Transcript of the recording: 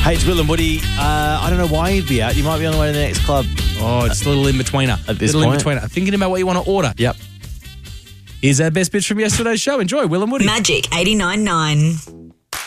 Hey, it's Will and Woody. I don't know why you'd be out. You might be on the way to the next club. Oh, it's a little in-betweener. At this little point. in-betweener. Thinking about what you want to order. Yep. Here's our best bits from yesterday's show. Enjoy, Will and Woody. Magic 89.9.